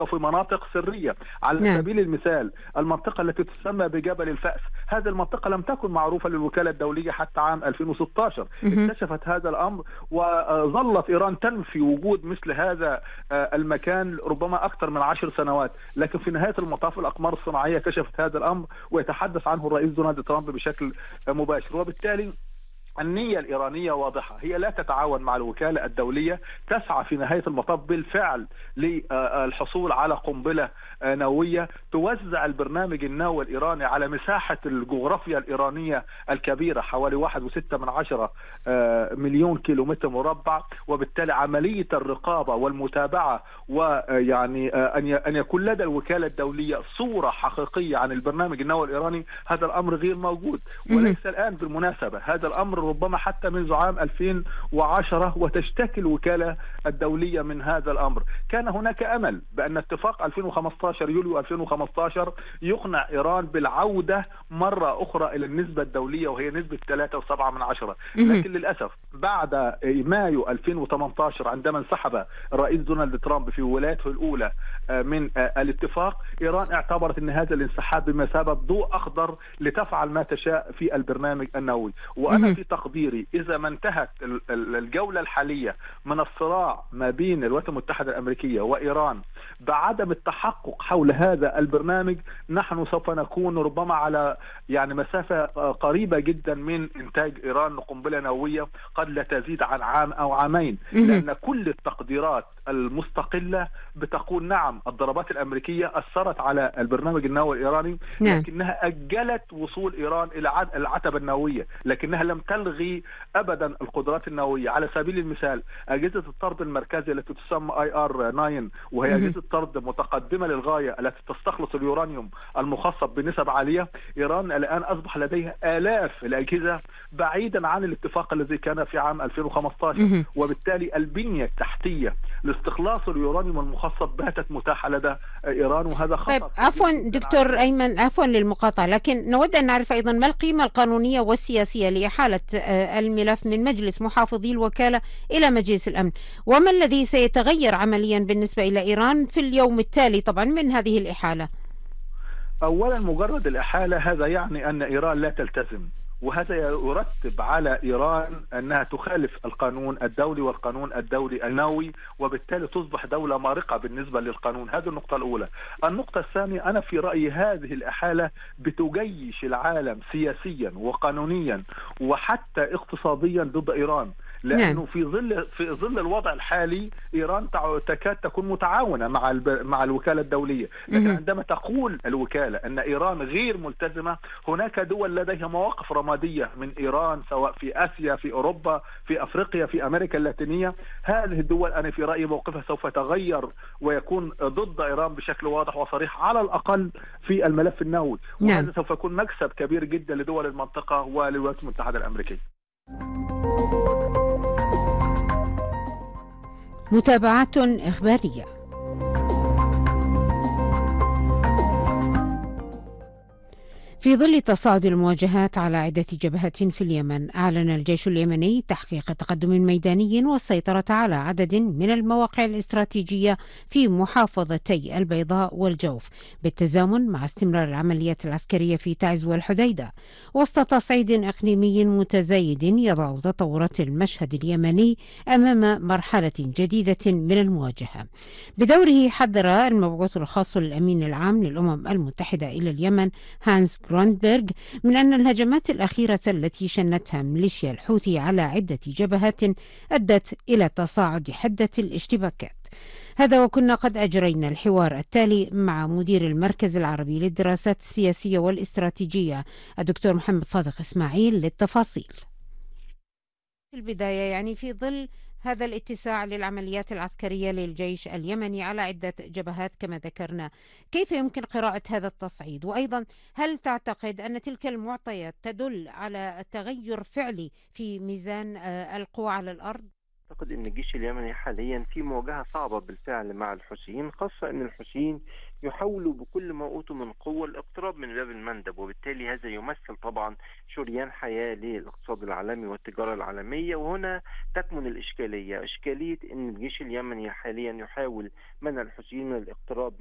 في مناطق سرية. على نعم. سبيل المثال المنطقة التي تسمى بجبل الفأس، هذه المنطقة لم تكن معروفة للوكالة الدولية حتى عام 2016. اكتشفت هذا الأمر وظلت إيران تنفي وجود مثل هذا المكان ربما أكثر من 10 سنوات، لكن في نهاية المطاف الأقمار الصناعية كشفت هذا الأمر ويتحدث عنه الرئيس دونالد ترامب بشكل مباشر. وبالتالي النية الإيرانية واضحة، هي لا تتعاون مع الوكالة الدولية، تسعى في نهاية المطاف بالفعل للحصول على قنبلة نووية توزع البرنامج النووي الإيراني على مساحة الجغرافيا الإيرانية الكبيرة حوالي 1.6 مليون كيلومتر مربع. وبالتالي عملية الرقابة والمتابعة ويعني أن يكون لدى الوكالة الدولية صورة حقيقية عن البرنامج النووي الإيراني، هذا الأمر غير موجود وليس الآن بالمناسبة. هذا الأمر ربما حتى منذ عام 2010 وتشتكي الوكالة الدولية من هذا الأمر. كان هناك أمل بأن اتفاق 2015 يوليو 2015 يقنع إيران بالعودة مرة أخرى إلى النسبة الدولية وهي نسبة 3.7، لكن للأسف بعد مايو 2018 عندما انسحب الرئيس دونالد ترامب في ولايته الأولى من الاتفاق، إيران اعتبرت أن هذا الانسحاب بمثابة ضوء أخضر لتفعل ما تشاء في البرنامج النووي. وأنا في تقديري إذا ما انتهت الجولة الحالية من الصراع ما بين الولايات المتحدة الأمريكية وإيران بعدم التحقق حول هذا البرنامج، نحن سوف نكون ربما على يعني مسافة قريبة جدا من إنتاج إيران قنبلة نووية قد لا تزيد عن عام أو عامين، لأن كل التقديرات المستقلة بتقول نعم الضربات الأمريكية أثرت على البرنامج النووي الإيراني، لكنها أجلت وصول إيران إلى العتبة النووية، لكنها لم تلغي أبدا القدرات النووية. على سبيل المثال أجهزة الطرد المركزي التي تسمى IR-9 وهي أجهزة طرد متقدمة للغاية التي تستخلص اليورانيوم المخصب بنسب عالية، إيران الآن أصبح لديها آلاف الأجهزة بعيدا عن الاتفاق الذي كان في عام 2015، وبالتالي البنية التحتية لاستخلاص اليورانيوم المخصب باتت متاحة لدى إيران، وهذا خطر. طيب عفوا دكتور أيمن، عفوا للمقاطعة، لكن نود أن نعرف أيضا ما القيمة القانونية والسياسية لإحالة الملف من مجلس محافظي الوكالة إلى مجلس الأمن، وما الذي سيتغير عمليا بالنسبة إلى إيران في اليوم التالي طبعا من هذه الإحالة؟ أولا مجرد الإحالة هذا يعني أن إيران لا تلتزم، وهذا يرتب على إيران أنها تخالف القانون الدولي والقانون الدولي النووي، وبالتالي تصبح دولة مارقة بالنسبة للقانون. هذه النقطة الأولى. النقطة الثانية، أنا في رأيي هذه الإحالة بتجيش العالم سياسيا وقانونيا وحتى اقتصاديا ضد إيران، لأنه في ظل الوضع الحالي إيران تكاد تكون متعاونة مع الوكالة الدولية، لكن عندما تقول الوكالة أن إيران غير ملتزمة، هناك دول لديها مواقف رمادية من إيران سواء في آسيا، في أوروبا، في أفريقيا، في أمريكا اللاتينية. هذه الدول أنا في رأيي موقفها سوف يتغير ويكون ضد إيران بشكل واضح وصريح على الأقل في الملف النووي، وهذا سوف يكون مكسب كبير جدا لدول المنطقة وللولايات المتحدة الأمريكية. متابعات إخبارية. في ظل تصاعد المواجهات على عدة جبهات في اليمن، أعلن الجيش اليمني تحقيق تقدم ميداني والسيطرة على عدد من المواقع الاستراتيجية في محافظتي البيضاء والجوف، بالتزامن مع استمرار العمليات العسكرية في تعز والحديدة، وسط تصعيد إقليمي متزايد يضع تطورات المشهد اليمني أمام مرحلة جديدة من المواجهة. بدوره حذر المبعوث الخاص للأمين العام للأمم المتحدة إلى اليمن هانس جروندبرغ من أن الهجمات الأخيرة التي شنتها ميليشيا الحوثي على عدة جبهات أدت إلى تصاعد حدة الاشتباكات. هذا وكنا قد أجرينا الحوار التالي مع مدير المركز العربي للدراسات السياسية والاستراتيجية الدكتور محمد صادق إسماعيل للتفاصيل. في البداية، يعني في ظل هذا الاتساع للعمليات العسكرية للجيش اليمني على عدة جبهات كما ذكرنا، كيف يمكن قراءة هذا التصعيد؟ وأيضا هل تعتقد أن تلك المعطيات تدل على تغير فعلي في ميزان القوى على الأرض؟ أعتقد أن الجيش اليمني حاليا في مواجهة صعبة بالفعل مع الحوثيين، خاصة أن الحوثيين يحاولوا بكل ما أوتوا من قوة الاقتراب من باب المندب، وبالتالي هذا يمثل طبعا شريان حياة للاقتصاد العالمي والتجارة العالمية. وهنا تكمن الإشكالية، إشكالية أن الجيش اليمني حاليا يحاول منع الحوثيين من الاقتراب